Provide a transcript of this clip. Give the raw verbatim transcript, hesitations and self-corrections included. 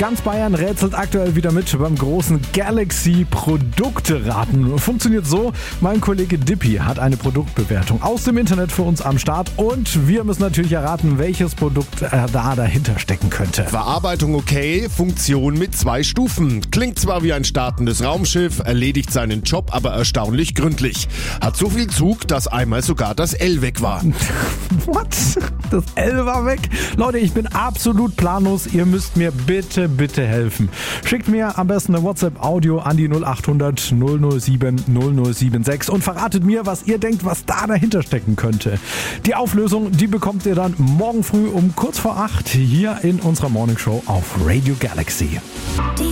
Ganz Bayern rätselt aktuell wieder mit beim großen Galaxy-Produkte-Raten. Funktioniert so, mein Kollege Dippy hat eine Produktbewertung aus dem Internet für uns am Start und wir müssen natürlich erraten, welches Produkt da dahinter stecken könnte. Verarbeitung okay, Funktion mit zwei Stufen. Klingt zwar wie ein startendes Raumschiff, erledigt seinen Job aber erstaunlich gründlich. Hat so viel Zug, dass einmal sogar das L weg war. What? Das L war weg? Leute, ich bin absolut planlos. Ihr müsst mir bitte, bitte helfen. Schickt mir am besten eine WhatsApp-Audio an die null acht hundert null null sieben null null sieben sechs und verratet mir, was ihr denkt, was da dahinter stecken könnte. Die Auflösung, die bekommt ihr dann morgen früh um kurz vor acht hier in unserer Morning Show auf Radio Galaxy. Die